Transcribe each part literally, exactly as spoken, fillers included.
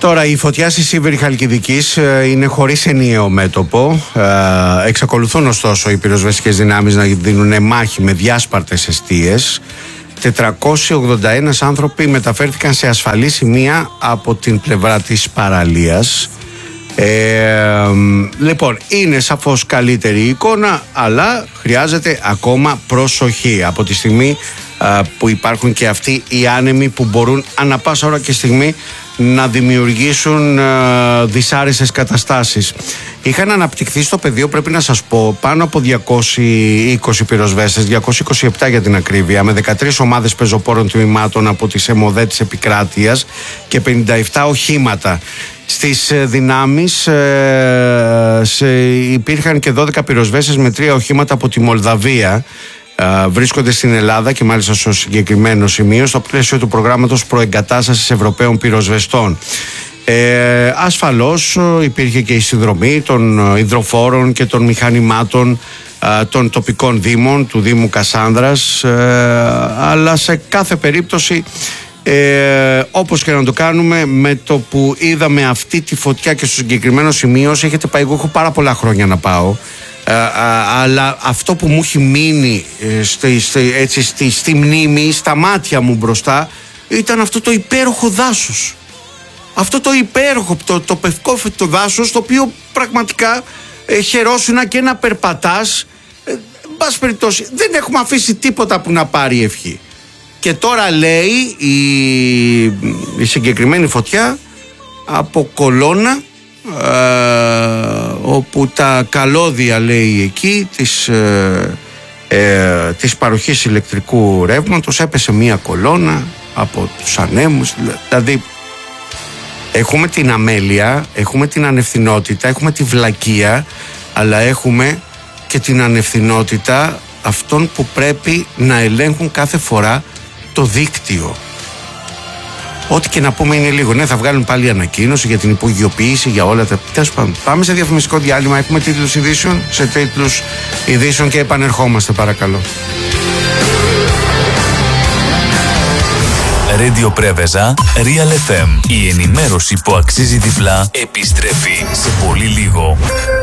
Τώρα η φωτιά στη Σίβηρη Χαλκιδικής είναι χωρίς ενιαίο μέτωπο. Εξακολουθούν ωστόσο οι πυροσβεστικές δυνάμεις να δίνουν μάχη με διάσπαρτες εστίες. τετρακόσιοι ογδόντα ένα άνθρωποι μεταφέρθηκαν σε ασφαλή σημεία από την πλευρά της παραλίας. Ε, λοιπόν, είναι σαφώς καλύτερη η εικόνα, αλλά χρειάζεται ακόμα προσοχή από τη στιγμή α, που υπάρχουν και αυτοί οι άνεμοι που μπορούν ανά πάσα ώρα και στιγμή να δημιουργήσουν α, δυσάρεστες καταστάσεις. Είχαν αναπτυχθεί στο πεδίο, πρέπει να σας πω, πάνω από διακόσιοι είκοσι πυροσβέστες, διακόσιοι είκοσι επτά για την ακρίβεια, με δεκατρείς ομάδες πεζοπόρων τμήματων από τις ΕΜΟΔΕ της επικράτειας και πενήντα επτά οχήματα. Στις δυνάμεις ε, σε, υπήρχαν και δώδεκα πυροσβέστες με τρία οχήματα από τη Μολδαβία. Ε, βρίσκονται στην Ελλάδα και μάλιστα στο συγκεκριμένο σημείο στο πλαίσιο του προγράμματος προεγκατάστασης Ευρωπαίων πυροσβεστών. Ε, ασφαλώς υπήρχε και η συνδρομή των υδροφόρων και των μηχανημάτων ε, των τοπικών δήμων, του Δήμου Κασάνδρας, ε, αλλά σε κάθε περίπτωση, Ε, όπως και να το κάνουμε, με το που είδαμε αυτή τη φωτιά και στο συγκεκριμένο σημείο, έχετε πάει, εγώ έχω πάρα πολλά χρόνια να πάω, ε, α, αλλά αυτό που μου έχει μείνει ε, στη, στη, έτσι, στη, στη μνήμη, στα μάτια μου μπροστά, ήταν αυτό το υπέροχο δάσος, αυτό το υπέροχο, το, το πευκόφυτο δάσος, το οποίο πραγματικά ε, χαιρόσουνα και να περπατάς, ε, μπας περιπτώσει, δεν έχουμε αφήσει τίποτα που να πάρει ευχή. Και τώρα λέει η, η συγκεκριμένη φωτιά από κολόνα, ε, όπου τα καλώδια, λέει εκεί, της, ε, ε, της παροχής ηλεκτρικού ρεύματος, έπεσε μία κολόνα από τους ανέμους. Δηλαδή έχουμε την αμέλεια, έχουμε την ανευθυνότητα, έχουμε τη βλακεία, αλλά έχουμε και την ανευθυνότητα αυτών που πρέπει να ελέγχουν κάθε φορά το δίκτυο. Ό,τι και να πούμε είναι λίγο. Ναι, θα βγάλουν πάλι ανακοίνωση για την υπογειοποίηση, για όλα τα. Τέλος πάντων, πάμε σε διαφημιστικό διάλειμμα. Έχουμε τίτλους ειδήσεων, σε τίτλους ειδήσεων και επανερχόμαστε, παρακαλώ. Radio Πρέβεζα, Real εφ εμ. Η ενημέρωση που αξίζει διπλά επιστρέφει σε πολύ λίγο.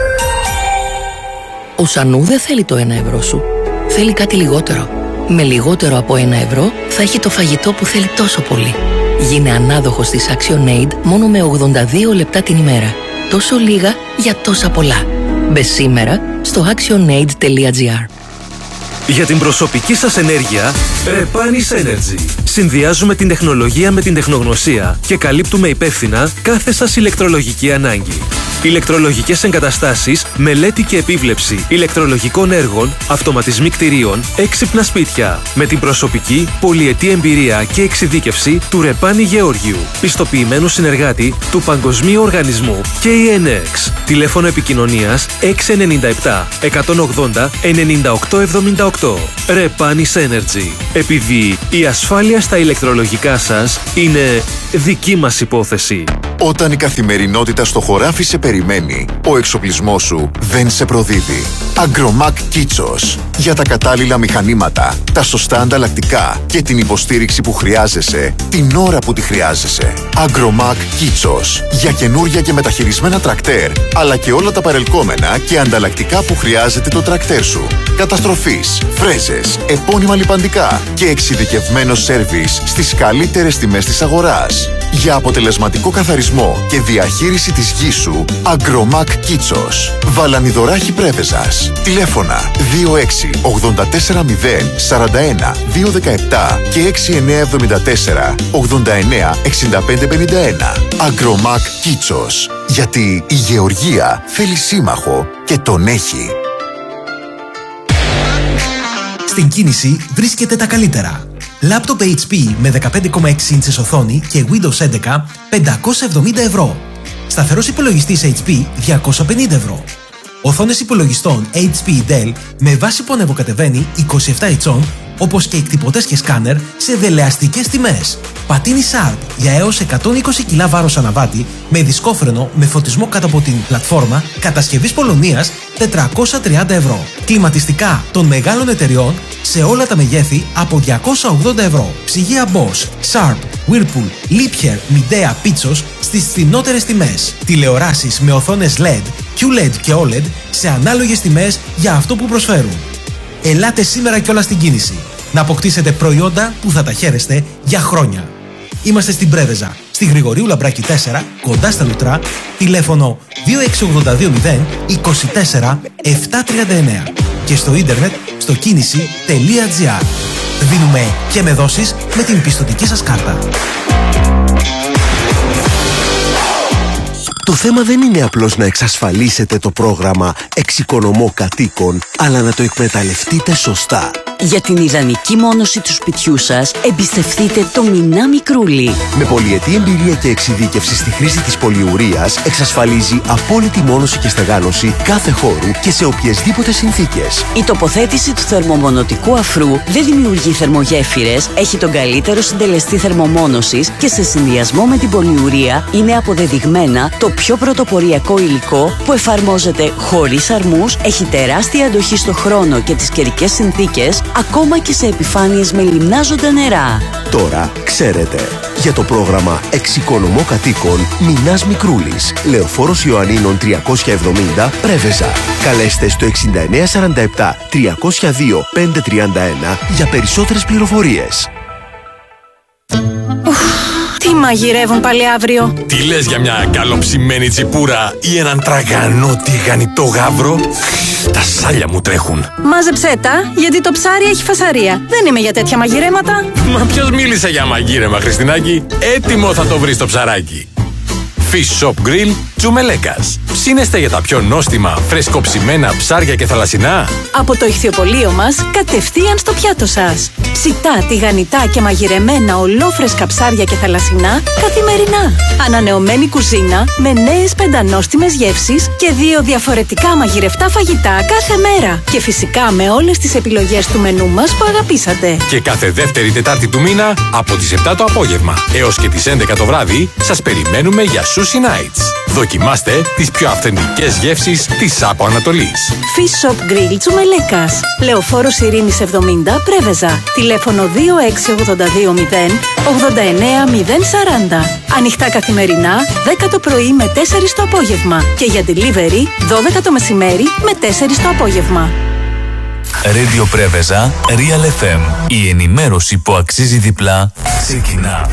Ο Σανού δεν θέλει το ένα ευρώ σου. Θέλει κάτι λιγότερο. Με λιγότερο από ένα ευρώ θα έχει το φαγητό που θέλει τόσο πολύ. Γίνε ανάδοχος της ActionAid μόνο με ογδόντα δύο λεπτά την ημέρα. Τόσο λίγα για τόσα πολλά. Μπε σήμερα στο actionaid τελεία gr. Για την προσωπική σας ενέργεια, Repanis Energy. Συνδυάζουμε την τεχνολογία με την τεχνογνωσία και καλύπτουμε υπεύθυνα κάθε σας ηλεκτρολογική ανάγκη. Ηλεκτρολογικές εγκαταστάσεις, μελέτη και επίβλεψη ηλεκτρολογικών έργων, αυτοματισμοί κτηρίων, έξυπνα σπίτια. Με την προσωπική, πολυετή εμπειρία και εξειδίκευση του Ρεπάνη Γεώργιου, πιστοποιημένου συνεργάτη του Παγκοσμίου Οργανισμού κέι εν εξ. Τηλέφωνο επικοινωνίας έξι εννιά επτά εκατόν ογδόντα ενενήντα οκτώ εβδομήντα οκτώ. Repanis Energy. Επειδή η ασφάλεια στα ηλεκτρολογικά σας είναι δική μας υπόθεση. Όταν η καθημερινότητα στο χωράφι σε περιμένει, ο εξοπλισμός σου δεν σε προδίδει. Agromac Kitsos. Για τα κατάλληλα μηχανήματα, τα σωστά ανταλλακτικά και την υποστήριξη που χρειάζεσαι, την ώρα που τη χρειάζεσαι. Agromac Kitsos. Για καινούρια και μεταχειρισμένα τρακτέρ, αλλά και όλα τα παρελκόμενα και ανταλλακτικά που χρειάζεται το τρακτέρ σου. Καταστροφής, φρέζες, επώνυμα λιπαντικά και εξειδικευμένο σέρβις στις καλύτερες τιμές της αγοράς. Για αποτελεσματικό καθαρισμό και διαχείριση της γης σου, Agromac Kitsos. Βαλανιδωράχη Πρέβεζας. Τηλέφωνα δύο έξι ογδόντα τέσσερα μηδέν σαράντα ένα διακόσια δεκαεπτά και έξι εννιά εβδομήντα τέσσερα ογδόντα εννιά εξήντα πέντε πενήντα ένα. Agromac Kitsos. Γιατί η γεωργία θέλει σύμμαχο και τον έχει. Στην κίνηση βρίσκεται τα καλύτερα. Λάπτοπ έιτς πι με δεκαπέντε κόμμα έξι ίντσες οθόνη και Windows έντεκα πεντακόσια εβδομήντα ευρώ. Σταθερός υπολογιστής έιτς πι διακόσια πενήντα ευρώ. Οθόνες υπολογιστών έιτς πι Dell με βάση που ανεβοκατεβαίνει είκοσι επτά ιντσών, όπως και εκτυπωτές και σκάνερ σε δελεαστικές τιμές. Πατίνι Sharp για έως εκατόν είκοσι κιλά βάρος αναβάτη με δισκόφρενο με φωτισμό κάτω από την πλατφόρμα, κατασκευής Πολωνίας τετρακόσια τριάντα ευρώ. Κλιματιστικά των μεγάλων εταιριών σε όλα τα μεγέθη από διακόσια ογδόντα ευρώ. Ψυγεία Bosch, Sharp, Whirlpool, Liebherr, Midea, Pitsos στις φθηνότερες τιμές. Τηλεοράσεις με οθόνες ελ ι ντι, κιου ελ ι ντι και ο ελ ι ντι σε ανάλογες τιμές για αυτό που προσφέρουν. Ελάτε σήμερα κιόλας στην κίνηση να αποκτήσετε προϊόντα που θα τα χαίρεστε για χρόνια. Είμαστε στην Πρέβεζα, στη Γρηγορίου Λαμπράκη τέσσερα, κοντά στα Λουτρά, τηλέφωνο δύο έξι οκτώ δύο μηδέν είκοσι τέσσερα επτακόσια τριάντα εννέα και στο ίντερνετ στο κίνηση τελεία τζι άρ. Δίνουμε και με δόσεις με την πιστωτική σας κάρτα. Το θέμα δεν είναι απλώς να εξασφαλίσετε το πρόγραμμα Εξοικονομώ Κατοίκων, αλλά να το εκμεταλλευτείτε σωστά. Για την ιδανική μόνωση του σπιτιού σας, εμπιστευτείτε το Μινά Μικρούλι. Με πολυετή εμπειρία και εξειδίκευση στη χρήση της πολυουρίας, εξασφαλίζει απόλυτη μόνωση και στεγάνωση κάθε χώρου και σε οποιασδήποτε συνθήκες. Η τοποθέτηση του θερμομονωτικού αφρού δεν δημιουργεί θερμογέφυρες, έχει τον καλύτερο συντελεστή θερμομόνωσης και σε συνδυασμό με την πολυουρία είναι αποδεδειγμένα το πιο πρωτοποριακό υλικό που εφαρμόζεται χωρίς αρμούς, έχει τεράστια αντοχή στο χρόνο και τις καιρικές συνθήκες, ακόμα και σε επιφάνειες με λιμνάζοντα νερά. Τώρα ξέρετε. Για το πρόγραμμα Εξοικονομώ Κατοίκων, Μινάς Μικρούλης, Λεωφόρος Ιωαννίνων τριακόσια εβδομήντα, Πρέβεζα. Καλέστε στο εξήντα εννέα σαράντα επτά τριακόσια δύο πεντακόσια τριάντα ένα για περισσότερες πληροφορίες. Τι μαγειρεύουν πάλι αύριο? Τι λες για μια καλοψημένη τσιπούρα ή έναν τραγανό τηγανιτό γάβρο? Τα σάλια μου τρέχουν. Μάζεψέ τα, γιατί το ψάρι έχει φασαρία. Δεν είμαι για τέτοια μαγειρέματα. Μα ποιος μίλησε για μαγείρεμα, Χριστινάκη? Έτοιμο θα το βρεις το ψαράκι. Fish Shop Grill Τζουμελέκας. Ψήνεστε για τα πιο νόστιμα, φρεσκοψημένα ψάρια και θαλασσινά? Από το ηχθιοπωλείο μας, κατευθείαν στο πιάτο σας. Ψητά, τηγανιτά και μαγειρεμένα ολόφρεσκα ψάρια και θαλασσινά καθημερινά. Ανανεωμένη κουζίνα με νέες πεντανόστιμες γεύσεις και δύο διαφορετικά μαγειρευτά φαγητά κάθε μέρα. Και φυσικά με όλες τις επιλογές του μενού μας που αγαπήσατε. Και κάθε δεύτερη Τετάρτη του μήνα από τις επτά το απόγευμα έως και τις έντεκα το βράδυ σας περιμένουμε για Sushi Nights. Δοκιμάστε τις πιο αυθεντικές γεύσεις της Άπο Ανατολής. Fish Shop Grill Τσουμελέκας. Λεωφόρος Ειρήνης εβδομήντα, Πρέβεζα. Τηλέφωνο δύο έξι οκτώ δύο μηδέν ογδόντα εννέα μηδέν σαράντα. Ανοιχτά καθημερινά, δέκα το πρωί με τέσσερις το απόγευμα. Και για delivery, δώδεκα το μεσημέρι με τέσσερις το απόγευμα. Radio Πρέβεζα, Real εφ εμ. Η ενημέρωση που αξίζει διπλά ξεκινά.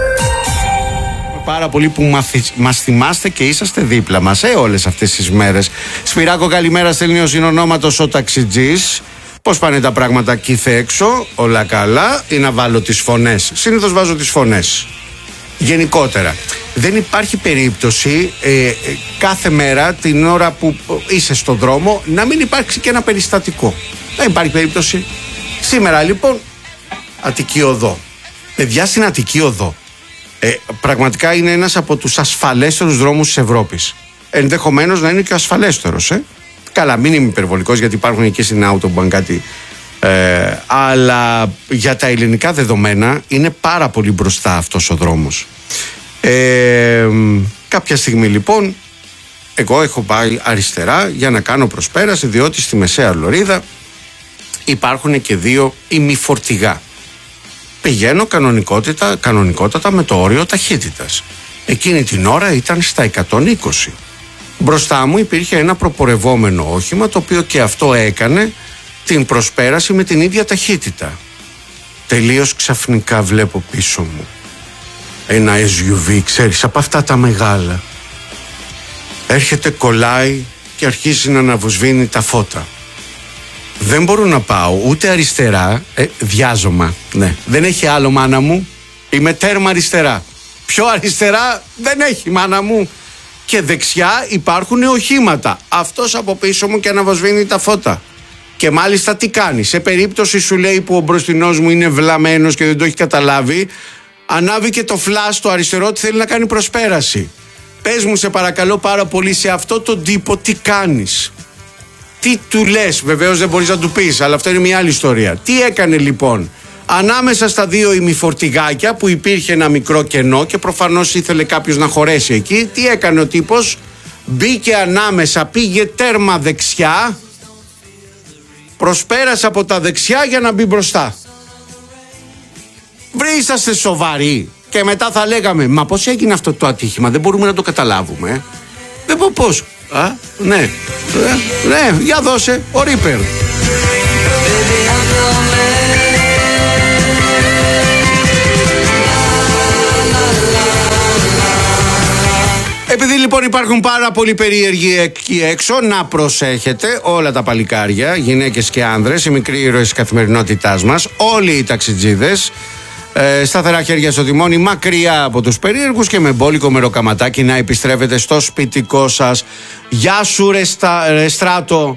Πάρα πολύ που μας θυμάστε και είσαστε δίπλα μας, ε, όλες αυτές τις μέρες. Σπυράκο, καλημέρα, στέλνει ο συνονόματος ο ταξιτζής. Πώς πάνε τα πράγματα εκεί έξω? Όλα καλά? Ή να βάλω τις φωνές? Συνήθως βάζω τις φωνές. Γενικότερα. Δεν υπάρχει περίπτωση ε, κάθε μέρα την ώρα που είσαι στον δρόμο να μην υπάρξει και ένα περιστατικό. Δεν υπάρχει περίπτωση. Σήμερα λοιπόν Αττική Οδό. Παιδιά, στην Αττική Οδό. Ε, πραγματικά είναι ένας από τους ασφαλέστερους δρόμους της Ευρώπης. Ενδεχομένως να είναι και ο ασφαλέστερος. Ε. Καλά, μην είμαι υπερβολικός, γιατί υπάρχουν εκεί στην Autobahn κάτι. Ε, αλλά για τα ελληνικά δεδομένα είναι πάρα πολύ μπροστά αυτός ο δρόμος. Ε, κάποια στιγμή λοιπόν εγώ έχω πάει αριστερά για να κάνω προσπέραση, διότι στη μεσαία λωρίδα υπάρχουν και δύο ημιφορτηγά. Πηγαίνω κανονικότητα, κανονικότατα με το όριο ταχύτητας. Εκείνη την ώρα ήταν στα εκατόν είκοσι. Μπροστά μου υπήρχε ένα προπορευόμενο όχημα, το οποίο και αυτό έκανε την προσπέραση με την ίδια ταχύτητα. Τελείως ξαφνικά βλέπω πίσω μου ένα ες γιου βι, ξέρεις, από αυτά τα μεγάλα. Έρχεται, κολλάει και αρχίζει να αναβοσβήνει τα φώτα. Δεν μπορώ να πάω ούτε αριστερά, ε, βιάζομαι, ναι. Δεν έχει άλλο, μάνα μου, είμαι τέρμα αριστερά. Πιο αριστερά δεν έχει, μάνα μου. Και δεξιά υπάρχουν οχήματα. Αυτός από πίσω μου και αναβοσβήνει τα φώτα. Και μάλιστα τι κάνει? Σε περίπτωση, σου λέει, που ο μπροστινός μου είναι βλαμμένος και δεν το έχει καταλάβει, ανάβει και το φλας το αριστερό ότι θέλει να κάνει προσπέραση. Πες μου, σε παρακαλώ πάρα πολύ, σε αυτό τον τύπο τι κάνεις? Τι του λες? Βεβαίως δεν μπορείς να του πεις, αλλά αυτό είναι μια άλλη ιστορία. Τι έκανε λοιπόν? Ανάμεσα στα δύο ημιφορτηγάκια που υπήρχε ένα μικρό κενό και προφανώς ήθελε κάποιος να χωρέσει εκεί, τι έκανε ο τύπος? Μπήκε ανάμεσα, πήγε τέρμα δεξιά, προσπέρασε από τα δεξιά για να μπει μπροστά. Βρε, είσαστε σοβαροί? Και μετά θα λέγαμε, μα πώς έγινε αυτό το ατύχημα, δεν μπορούμε να το καταλάβουμε. Ε? Δεν πω πώς. Α, ναι. Ε, ναι, για δώσε, ο Ρίπερ. Επειδή λοιπόν υπάρχουν πάρα πολλοί περίεργοι εκεί έξω, να προσέχετε όλα τα παλικάρια, γυναίκες και άνδρες, οι μικροί ήρωες της καθημερινότητάς μας, όλοι οι ταξιτζίδες, ε, σταθερά χέρια στο τιμόνι, μακριά από τους περίεργους και με μπόλικο μεροκαματάκι να επιστρέφετε στο σπιτικό σας. Γεια σου ρε, στα, ρε Στράτο,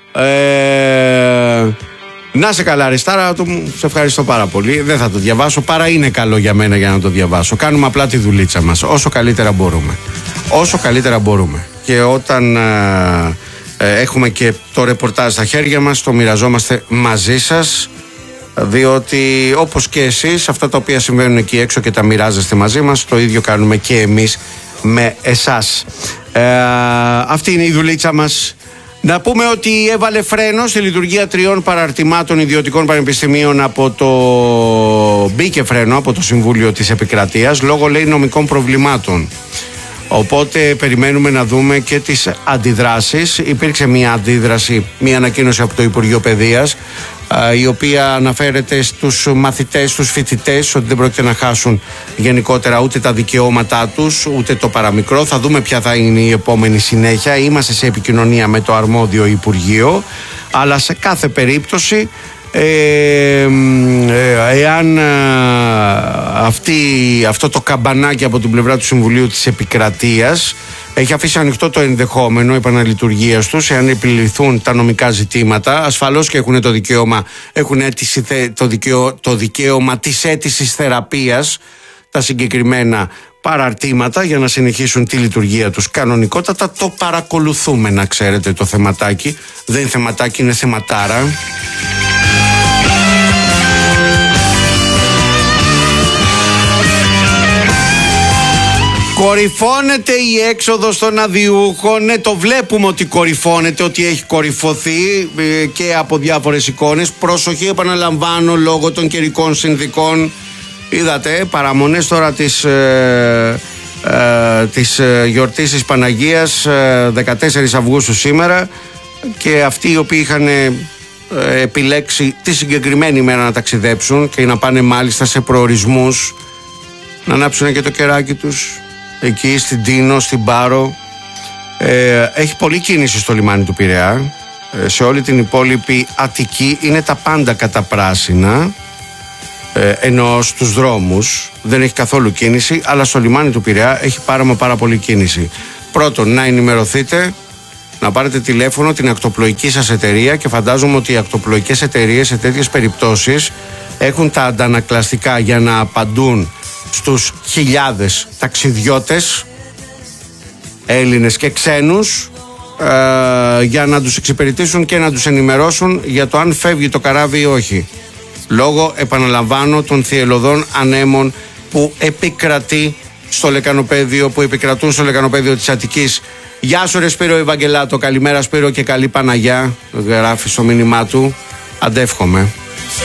ε, να σε καλά ρε Στράτο μου, σε ευχαριστώ πάρα πολύ. Δεν θα το διαβάσω, παρά είναι καλό για μένα για να το διαβάσω. Κάνουμε απλά τη δουλίτσα μας όσο καλύτερα μπορούμε. Όσο καλύτερα μπορούμε. Και όταν ε, ε, έχουμε και το ρεπορτάζ στα χέρια μας, το μοιραζόμαστε μαζί σας, διότι όπως και εσείς αυτά τα οποία συμβαίνουν εκεί έξω και τα μοιράζεστε μαζί μας, το ίδιο κάνουμε και εμείς με εσάς. Ε, αυτή είναι η δουλίτσα μας. Να πούμε ότι έβαλε φρένο στη λειτουργία τριών παραρτημάτων ιδιωτικών πανεπιστημίων από το... Μπήκε φρένο από το Συμβούλιο της Επικρατείας λόγω, λέει, νομικών προβλημάτων. Οπότε περιμένουμε να δούμε και τις αντιδράσεις. Υπήρξε μια αντίδραση, μια ανακοίνωση από το Υπουργείο Παιδείας, η οποία αναφέρεται στους μαθητές, στους φοιτητές, ότι δεν πρόκειται να χάσουν γενικότερα ούτε τα δικαιώματά τους, ούτε το παραμικρό. Θα δούμε ποια θα είναι η επόμενη συνέχεια. Είμαστε σε επικοινωνία με το αρμόδιο Υπουργείο, αλλά σε κάθε περίπτωση Ε, ε, εάν αυτή, αυτό το καμπανάκι από την πλευρά του Συμβουλίου της Επικρατείας έχει αφήσει ανοιχτό το ενδεχόμενο επαναλειτουργίας τους, εάν επιληθούν τα νομικά ζητήματα, ασφαλώς και έχουν το δικαίωμα, έχουν αίτηση, το, δικαίω, το δικαίωμα της αίτησης θεραπείας τα συγκεκριμένα παραρτήματα για να συνεχίσουν τη λειτουργία τους κανονικότατα. Το παρακολουθούμε, να ξέρετε, το θεματάκι. Δεν είναι θεματάκι, είναι θεματάρα. Κορυφώνεται η έξοδος των αδειούχων. Ναι, το βλέπουμε ότι κορυφώνεται, ότι έχει κορυφωθεί ε, και από διάφορες εικόνες. Προσοχή, επαναλαμβάνω, λόγω των καιρικών συνθηκών. Είδατε παραμονές τώρα της, ε, ε, της ε, γιορτής της Παναγίας, ε, δεκατέσσερις Αυγούστου σήμερα, και αυτοί οι οποίοι είχαν ε, επιλέξει τη συγκεκριμένη μέρα να ταξιδέψουν και να πάνε μάλιστα σε προορισμούς, να ανάψουν και το κεράκι τους εκεί στην Τίνο, στην Πάρο. Ε, έχει πολλή κίνηση στο λιμάνι του Πειραιά. Ε, σε όλη την υπόλοιπη Αττική είναι τα πάντα καταπράσινα, ε, ενώ στους δρόμους δεν έχει καθόλου κίνηση, αλλά στο λιμάνι του Πειραιά έχει πάρα μα πάρα πολύ κίνηση. Πρώτον, να ενημερωθείτε, να πάρετε τηλέφωνο την ακτοπλοϊκή σας εταιρεία, και φαντάζομαι ότι οι ακτοπλοϊκές εταιρείες σε τέτοιες περιπτώσεις έχουν τα αντανακλαστικά για να απαντούν στους χιλιάδες ταξιδιώτες, Έλληνες και ξένους, ε, για να τους εξυπηρετήσουν και να τους ενημερώσουν για το αν φεύγει το καράβι ή όχι, λόγω, επαναλαμβάνω, των θυελλωδών ανέμων που επικρατεί στο λεκανοπέδιο, που επικρατούν στο λεκανοπέδιο της Αττικής. Γεια σου ρε Σπύρο Ευαγγελάτο, καλημέρα Σπύρο και καλή Παναγιά, γράφει στο μήνυμά του. Αντεύχομαι.